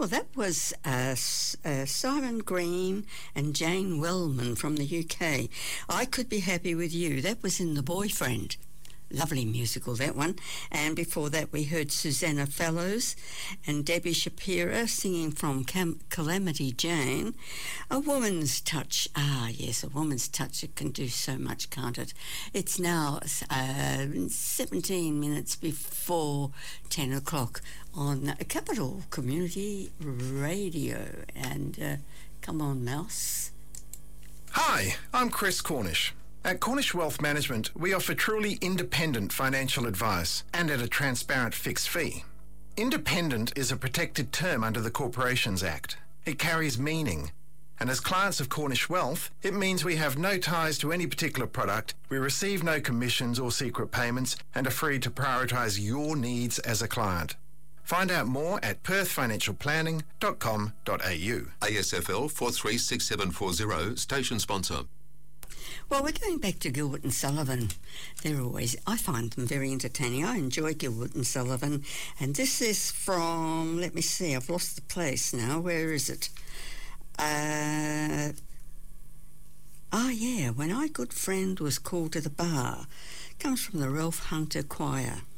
Well, that was Simon Green and Jane Wellman from the UK. I Could Be Happy With You. That was in The Boyfriend. Lovely musical, that one. And before that, we heard Susanna Fellows and Debbie Shapiro singing from Calamity Jane. A Woman's Touch. Ah, yes, a woman's touch. It can do so much, can't it? It's now 17 minutes before 10 o'clock on Capital Community Radio. And come on, Mouse. Hi, I'm Chris Cornish. At Cornish Wealth Management, we offer truly independent financial advice and at a transparent fixed fee. Independent is a protected term under the Corporations Act. It carries meaning. And as clients of Cornish Wealth, it means we have no ties to any particular product, we receive no commissions or secret payments, and are free to prioritise your needs as a client. Find out more at perthfinancialplanning.com.au. ASFL 436740, station sponsor. Well, we're going back to Gilbert and Sullivan. I find them very entertaining. I enjoy Gilbert and Sullivan. And this is from, let me see, I've lost the place now. Where is it? When My Good Friend Was Called to the Bar. Comes from the Ralph Hunter Choir.